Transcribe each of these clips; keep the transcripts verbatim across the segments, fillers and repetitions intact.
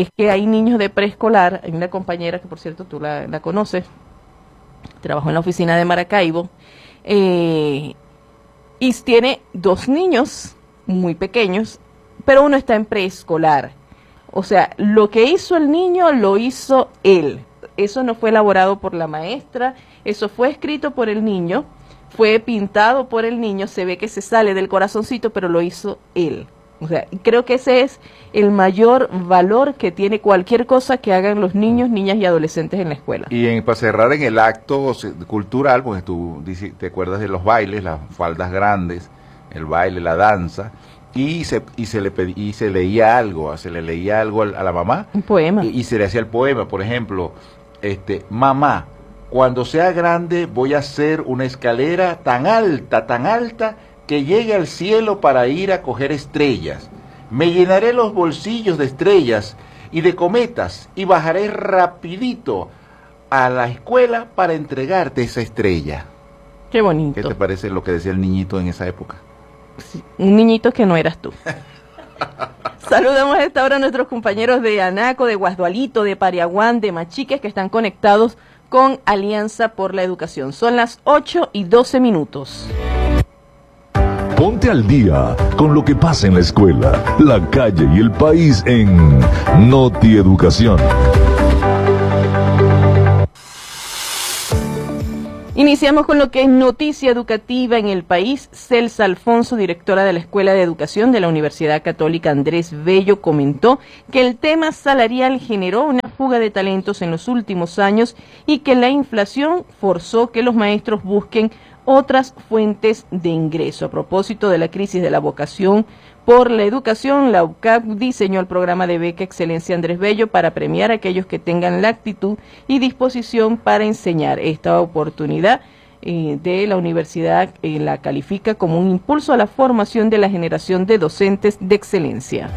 es que hay niños de preescolar, hay una compañera que por cierto tú la, la conoces, trabajó en la oficina de Maracaibo, eh, y tiene dos niños muy pequeños, pero uno está en preescolar. O sea, lo que hizo el niño lo hizo él. Eso no fue elaborado por la maestra, eso fue escrito por el niño, fue pintado por el niño, se ve que se sale del corazoncito, pero lo hizo él. O sea, creo que ese es el mayor valor que tiene cualquier cosa que hagan los niños, niñas y adolescentes en la escuela. Y en, para cerrar en el acto cultural, pues tú dice, te acuerdas de los bailes, las faldas grandes, el baile, la danza, y se y se le pedí, y se leía algo, se le leía algo a, a la mamá. Un poema. Y, y se le hacía el poema, por ejemplo, este, mamá, cuando sea grande voy a hacer una escalera tan alta, tan alta, que llegue al cielo para ir a coger estrellas. Me llenaré los bolsillos de estrellas y de cometas y bajaré rapidito a la escuela para entregarte esa estrella. Qué bonito. ¿Qué te parece lo que decía el niñito en esa época? Sí, un niñito que no eras tú. Saludamos a esta hora a nuestros compañeros de Anaco, de Guasdualito, de Pariaguán, de Machiques, que están conectados con Alianza por la Educación. Son las ocho y doce minutos. Ponte al día con lo que pasa en la escuela, la calle y el país en Noti Educación. Iniciamos con lo que es noticia educativa en el país. Celsa Alfonso, directora de la Escuela de Educación de la Universidad Católica Andrés Bello, comentó que el tema salarial generó una fuga de talentos en los últimos años y que la inflación forzó que los maestros busquen otras fuentes de ingreso. A propósito de la crisis de la vocación por la educación, la U C A P diseñó el programa de beca Excelencia Andrés Bello para premiar a aquellos que tengan la actitud y disposición para enseñar. Esta oportunidad eh, de la universidad eh, la califica como un impulso a la formación de la generación de docentes de excelencia.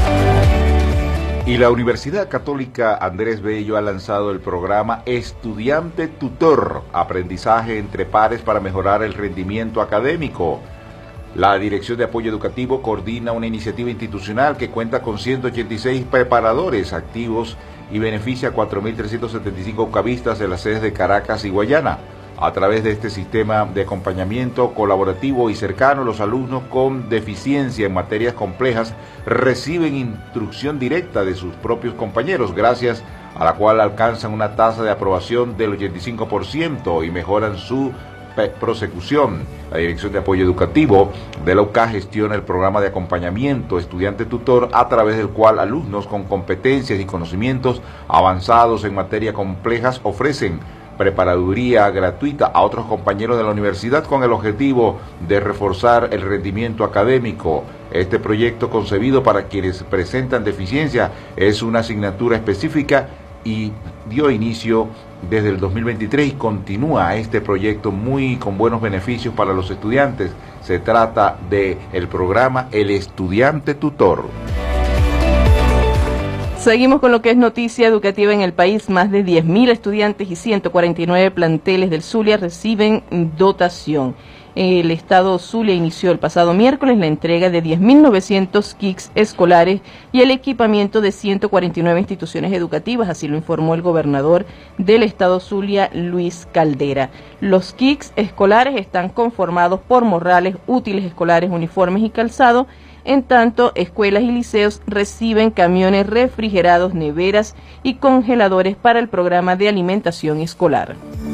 Y la Universidad Católica Andrés Bello ha lanzado el programa Estudiante Tutor, aprendizaje entre pares para mejorar el rendimiento académico. La Dirección de Apoyo Educativo coordina una iniciativa institucional que cuenta con ciento ochenta y seis preparadores activos y beneficia a cuatro mil trescientos setenta y cinco ucavistas de las sedes de Caracas y Guayana. A través de este sistema de acompañamiento colaborativo y cercano, los alumnos con deficiencia en materias complejas reciben instrucción directa de sus propios compañeros, gracias a la cual alcanzan una tasa de aprobación del ochenta y cinco por ciento y mejoran su prosecución. La Dirección de Apoyo Educativo de la U C A gestiona el programa de acompañamiento estudiante tutor, a través del cual alumnos con competencias y conocimientos avanzados en materias complejas ofrecen preparaduría gratuita a otros compañeros de la universidad con el objetivo de reforzar el rendimiento académico. Este proyecto, concebido para quienes presentan deficiencia, es una asignatura específica y dio inicio desde el dos mil veintitrés y continúa este proyecto muy con buenos beneficios para los estudiantes. Se trata de el programa El Estudiante Tutor. Seguimos con lo que es noticia educativa en el país. Más de diez mil estudiantes y ciento cuarenta y nueve planteles del Zulia reciben dotación. El Estado Zulia inició el pasado miércoles la entrega de diez mil novecientos kits escolares y el equipamiento de ciento cuarenta y nueve instituciones educativas, así lo informó el gobernador del Estado Zulia, Luis Caldera. Los kits escolares están conformados por morrales, útiles escolares, uniformes y calzado. En tanto, escuelas y liceos reciben camiones refrigerados, neveras y congeladores para el programa de alimentación escolar.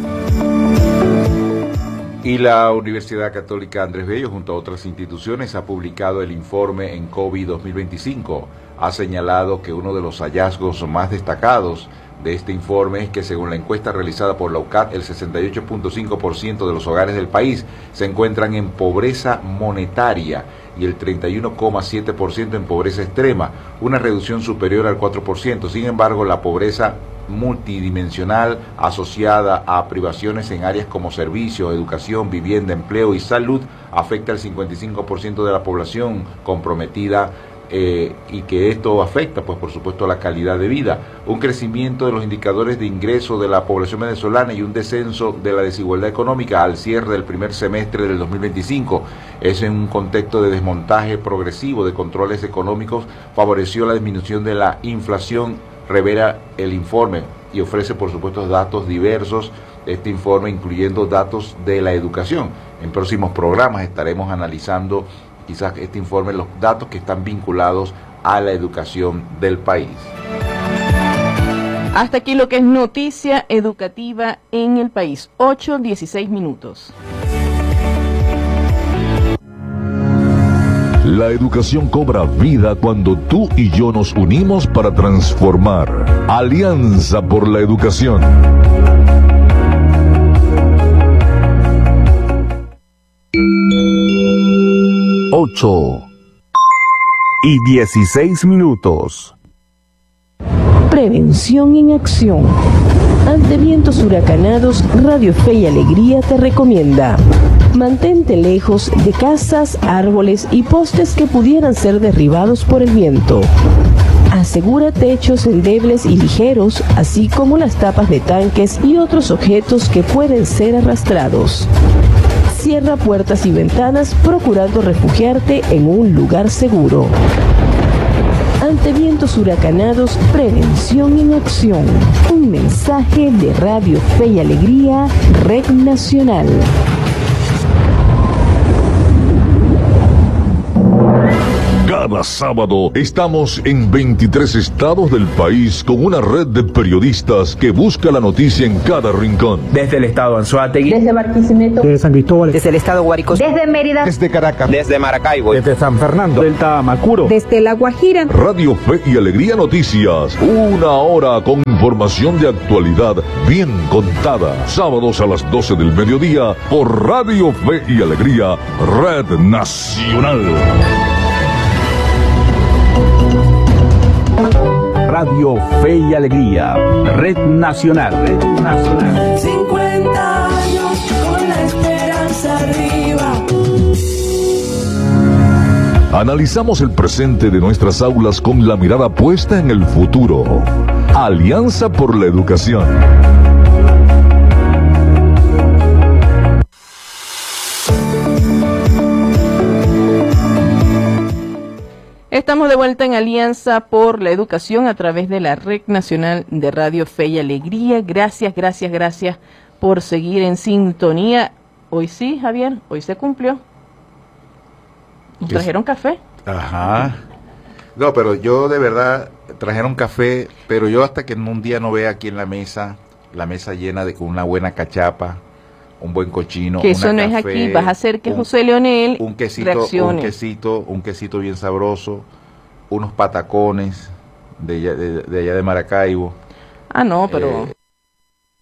Y la Universidad Católica Andrés Bello, junto a otras instituciones, ha publicado el informe en COVID dos mil veinticinco. Ha señalado que uno de los hallazgos más destacados de este informe es que, según la encuesta realizada por la U C A T, el sesenta y ocho punto cinco por ciento de los hogares del país se encuentran en pobreza monetaria y el treinta y uno coma siete por ciento en pobreza extrema, una reducción superior al cuatro por ciento. Sin embargo, la pobreza multidimensional asociada a privaciones en áreas como servicios, educación, vivienda, empleo y salud afecta al cincuenta y cinco por ciento de la población comprometida eh, y que esto afecta, pues por supuesto, la calidad de vida. Un crecimiento de los indicadores de ingreso de la población venezolana y un descenso de la desigualdad económica al cierre del primer semestre del dos mil veinticinco. Eso en un contexto de desmontaje progresivo de controles económicos favoreció la disminución de la inflación, revela el informe, y ofrece por supuesto datos diversos. Este informe incluyendo datos de la educación. En próximos programas estaremos analizando quizás este informe, los datos que están vinculados a la educación del país. Hasta aquí lo que es noticia educativa en el país. ocho dieciséis minutos. La educación cobra vida cuando tú y yo nos unimos para transformar. Alianza por la Educación. ocho y dieciséis minutos. Prevención en acción. Ante vientos huracanados, Radio Fe y Alegría te recomienda: mantente lejos de casas, árboles y postes que pudieran ser derribados por el viento. Asegura techos endebles y ligeros, así como las tapas de tanques y otros objetos que pueden ser arrastrados. Cierra puertas y ventanas procurando refugiarte en un lugar seguro. Ante vientos huracanados, prevención en acción. Un mensaje de Radio Fe y Alegría, Red Nacional. Cada sábado estamos en veintitrés estados del país con una red de periodistas que busca la noticia en cada rincón. Desde el estado Anzoátegui, desde Barquisimeto, desde San Cristóbal, desde el estado Guárico, desde Mérida, desde Caracas, desde Maracaibo, desde San Fernando, del Tamacuro, desde La Guajira. Radio Fe y Alegría Noticias, una hora con información de actualidad bien contada. Sábados a las doce del mediodía por Radio Fe y Alegría, Red Nacional. Radio Fe y Alegría, Red Nacional. Red Nacional. cincuenta años con la esperanza arriba. Analizamos el presente de nuestras aulas con la mirada puesta en el futuro. Alianza por la Educación. Estamos de vuelta en Alianza por la Educación a través de la Red Nacional de Radio Fe y Alegría. Gracias, gracias, gracias por seguir en sintonía. Hoy sí, Javier, hoy se cumplió. ¿Nos trajeron café? Ajá. No, pero yo de verdad trajeron café, pero yo hasta que en un día no vea aquí en la mesa, la mesa llena de con una buena cachapa, un buen cochino, que eso no café, es aquí, vas a hacer que un, José Leonel un quesito, reaccione. un quesito, un quesito bien sabroso, unos patacones de allá de, de, allá de Maracaibo. Ah, no, pero Eh,